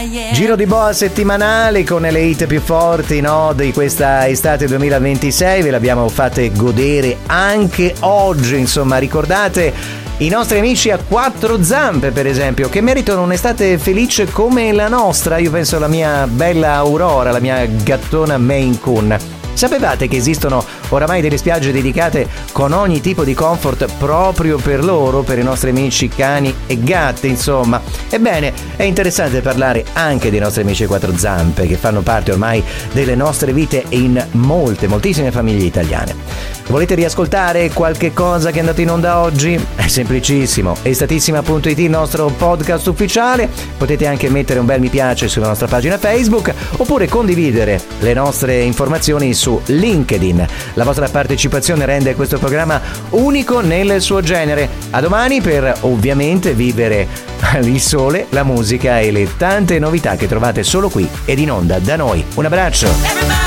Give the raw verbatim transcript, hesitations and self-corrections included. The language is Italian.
Giro di boa settimanale con le hit più forti, no, di questa estate duemilaventisei. Ve l'abbiamo fatte godere anche oggi, insomma. Ricordate i nostri amici a quattro zampe, per esempio, che meritano un'estate felice come la nostra. Io penso alla mia bella Aurora, la mia gattona Maine Coon. Sapevate che esistono oramai delle spiagge dedicate con ogni tipo di comfort proprio per loro, per i nostri amici cani e gatti, insomma? Ebbene, è interessante parlare anche dei nostri amici a quattro zampe, che fanno parte ormai delle nostre vite in molte, moltissime famiglie italiane. Volete riascoltare qualche cosa che è andato in onda oggi? È semplicissimo, estatissima punto it, il nostro podcast ufficiale. Potete anche mettere un bel mi piace sulla nostra pagina Facebook oppure condividere le nostre informazioni su LinkedIn. La vostra partecipazione rende questo programma unico nel suo genere. A domani per ovviamente vivere il sole, la musica e le tante novità che trovate solo qui ed in onda da noi. Un abbraccio!